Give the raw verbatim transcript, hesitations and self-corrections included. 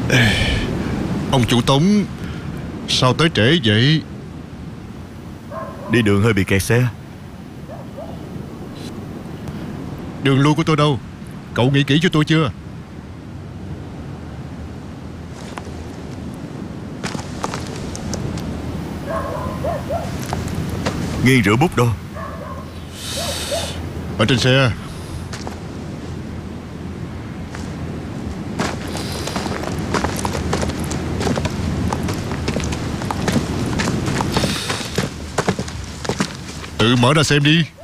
Ông chủ Tống, sao tới trễ vậy? Đi đường hơi bị kẹt xe. Đường lui của tôi đâu? Cậu nghĩ kỹ cho tôi chưa? Nghiêng rửa bút đâu? Ở trên xe. Tự mở ra xem đi.